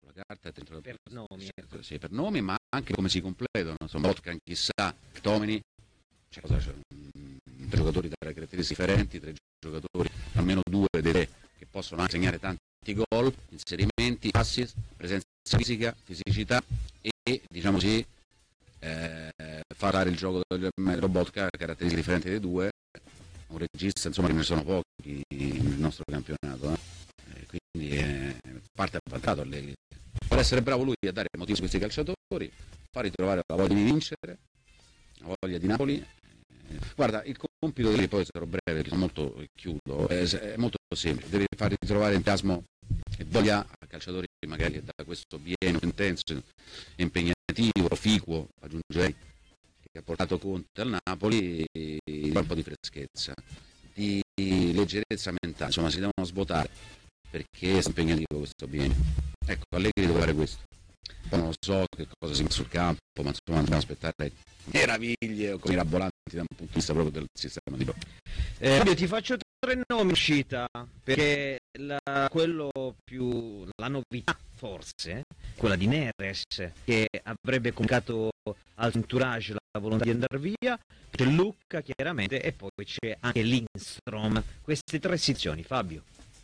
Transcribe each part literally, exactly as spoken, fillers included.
sulla carta dentro per nomi, ecco. Sì, per nomi, ma anche come si completano, insomma, Botkan, chissà, Tomini, cioè, cosa c'è? Tre giocatori da caratteristiche differenti, tre giocatori, almeno due dei tre, che possono anche segnare tanti gol, inserimenti, assist, presenza fisica, fisicità e, diciamo così, eh, fare il gioco del Lobotka, caratteristiche differenti dei due, un regista, insomma, che ne sono pochi nel nostro campionato, eh. Quindi eh, parte avvantato Allegri. Per essere bravo lui a dare motivi a questi calciatori, far ritrovare la voglia di vincere, la voglia di Napoli. Guarda, il compito di poi sarò breve perché sono molto chiudo, è, è molto semplice, devi far ritrovare entusiasmo e voglia a calciatori magari da questo biennio intenso, impegnativo, proficuo, aggiungerei, che ha portato Conte al Napoli, un po' di freschezza, di leggerezza mentale, insomma si devono svuotare perché è impegnativo questo biennio. Ecco, Allegri deve fare questo. Poi non so che cosa si fa sul campo, ma insomma dobbiamo aspettare meraviglie o cose mirabolanti da un punto di vista proprio del sistema di gioco. Eh, io ti faccio tre nomi in uscita, perché la, quello più, la novità forse, quella di Neres, che avrebbe comunicato al entourage la volontà di andare via, c'è Lucca chiaramente e poi c'è anche Lindstrom. Queste tre sezioni, Fabio.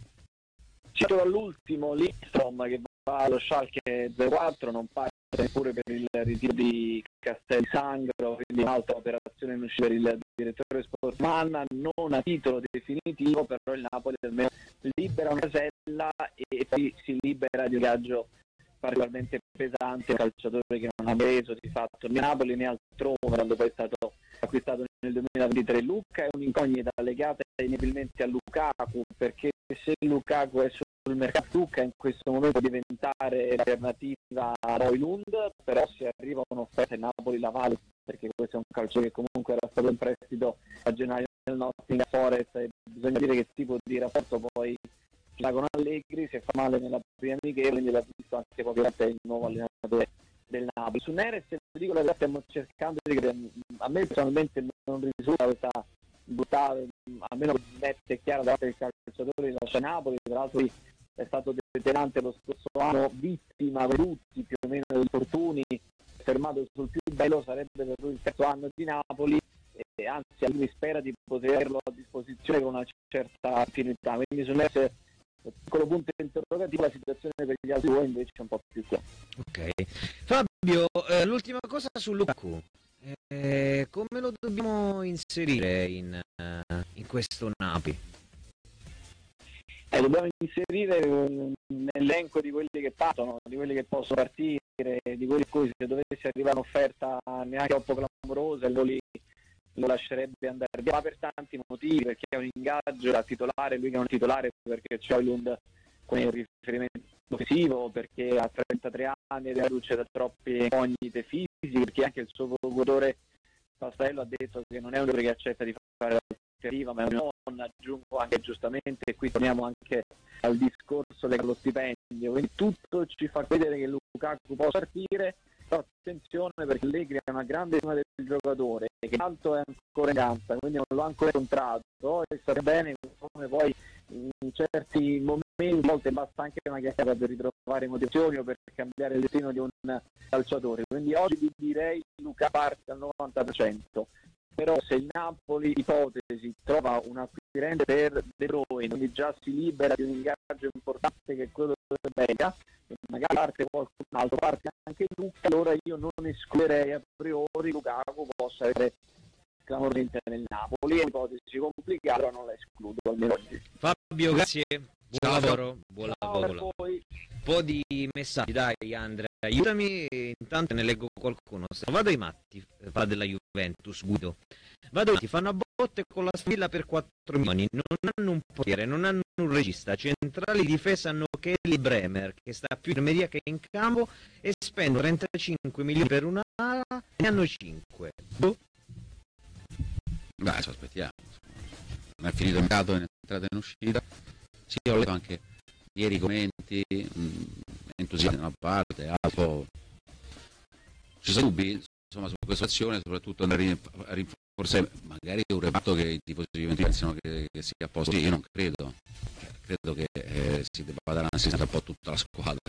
Cito all'ultimo Lindstrom che va allo Schalke zero quattro, non parte neppure per il ritiro di Castel Sangro, quindi un'altra operazione in uscita per il direttore Sportman, non a titolo definitivo, però il Napoli almeno libera una casella e poi si libera di un viaggio particolarmente pesante, un calciatore che non ha preso di fatto né a Napoli né altrove quando poi è stato acquistato nel duemilaventitré. Lucca è un'incognita legata inevitabilmente a Lukaku, perché se Lukaku è sul mercato, Lucca in questo momento può diventare l'alternativa a Højlund, però se arriva un'offerta in Napoli la vale, perché questo è un calciatore che comunque era stato in prestito a gennaio nel Nottingham Forest e bisogna dire che tipo di rapporto poi c'è con Allegri, si fa male nella prima amichevole, quindi l'ha visto anche poche volte il nuovo allenatore del Napoli. Su Neres, vi dico la verità, stiamo cercando di credere. A me personalmente non risulta questa buttata, almeno mette chiara davanti il calciatore di lascia Napoli, tra l'altro è stato determinante lo scorso anno, vittima per tutti più o meno degli infortuni, fermato sul più bello, sarebbe per lui il terzo anno di Napoli e anzi lui spera di poter averlo a disposizione con una certa finalità, quindi su Neres piccolo punto interrogativo, la situazione per gli altri due invece è un po' più chiara. Ok, Fabio, eh, l'ultima cosa su Lukaku, eh, come lo dobbiamo inserire in, uh, in questo Napoli? Eh, dobbiamo inserire nell'elenco di quelli che partono, di quelli che possono partire, di quelli a cui se dovesse arrivare un'offerta neanche troppo clamorosa, lo, li, lo lascerebbe andare via per tanti motivi, perché è un ingaggio da titolare, lui che è un titolare perché c'è Højlund con il riferimento offensivo, perché ha trentatré anni ed è reduce da troppe incognite fisiche, perché anche il suo procuratore Pastello ha detto che non è un giocatore che accetta di fare l'alternativa, ma è un non aggiungo anche giustamente, e qui torniamo anche al discorso dello stipendio, quindi tutto ci fa credere che Lukaku possa partire, però attenzione perché Allegri è una grande stima del giocatore che tanto è ancora in canza, quindi non l'ha ancora incontrato e sa bene come poi in certi momenti a volte basta anche una chiacchierata per ritrovare motivazioni o per cambiare il destino di un calciatore, quindi oggi vi direi Lukaku parte al novanta per cento. Però se il Napoli, ipotesi, trova un acquirente per De Bruyne, quindi già si libera di un ingaggio importante che è quello del Belga, e magari parte qualcun altro, parte anche Lucca, allora io non escluderei a priori Lukaku possa avere clamorosamente nel Napoli, è un'ipotesi complicata, però non la escludo almeno oggi. Fabio, grazie, buon Ciao. lavoro, buon Ciao lavoro. poi. Un po' di messaggi, dai Andrea, aiutami, intanto ne leggo qualcuno. Vado ai matti, fa della Juventus, Guido. Vado ai matti, fanno a botte con la Sfilla per quattro milioni, non hanno un portiere, non hanno un regista, centrali di difesa hanno Kelly Bremer, che sta più in media che in campo, e spendono trentacinque milioni per un'ala, ne hanno cinque. Boh. Beh, adesso aspettiamo. Non è finito il mercato, è entrata in uscita. Sì, ho letto anche ieri i commenti, entusiasmo da una parte, altro. Ci sono dubbi insomma su questa azione, soprattutto andare a rinforzare magari un reparto che i tifosi juventini pensano che, che sia a posto. Sì, io non credo, cioè, credo che eh, si debba dare un'assistenza un po' a tutta la squadra,